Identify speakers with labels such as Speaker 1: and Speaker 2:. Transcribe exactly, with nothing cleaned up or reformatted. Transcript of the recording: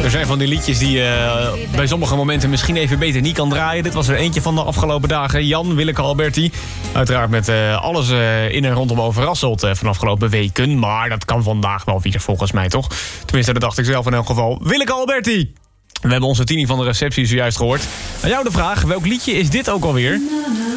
Speaker 1: Er zijn van die liedjes die je uh, bij sommige momenten misschien even beter niet kan draaien. Dit was er eentje van de afgelopen dagen. Jan Willeke Alberti. Uiteraard met uh, alles uh, in en rondom Overasselt uh, van de afgelopen weken. Maar dat kan vandaag wel weer volgens mij, toch? Tenminste, dat dacht ik zelf in elk geval. Willeke Alberti! We hebben onze Tini van de receptie zojuist gehoord. Aan jou de vraag, welk liedje is dit ook alweer?